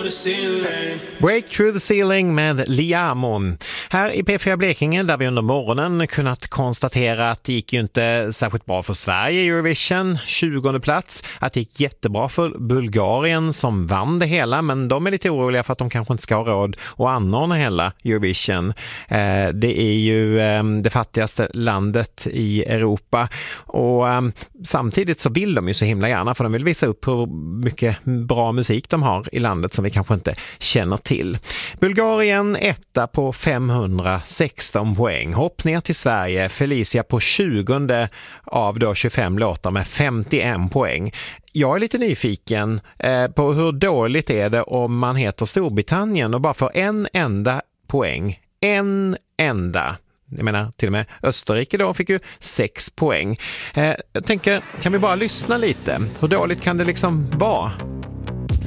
Break Through the Ceiling med Liamon. Här i P4 Blekinge där vi under morgonen kunnat konstatera att det gick ju inte särskilt bra för Sverige i Eurovision, 20:e plats. Att det gick jättebra för Bulgarien som vann det hela, men de är lite oroliga för att de kanske inte ska ha råd att anordna hela Eurovision. Det är ju det fattigaste landet i Europa och samtidigt så vill de ju så himla gärna, för de vill visa upp hur mycket bra musik de har i landet som vi kanske inte känner till. Bulgarien etta på 516 poäng. Hopp ner till Sverige. Felicia på 20 av då 25 låtar med 51 poäng. Jag är lite nyfiken på hur dåligt är det om man heter Storbritannien och bara får en enda poäng. En enda. Jag menar, till och med Österrike då fick ju 6 poäng. Jag tänker, kan vi bara lyssna lite? Hur dåligt kan det liksom vara?